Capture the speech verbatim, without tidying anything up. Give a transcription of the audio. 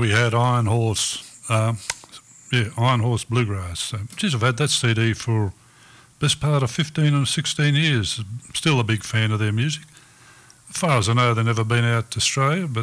we had Iron Horse, um, yeah, Iron Horse Bluegrass. So, geez, I've had that C D for best part of fifteen or sixteen years. Still a big fan of their music. As far as I know, they've never been out to Australia, but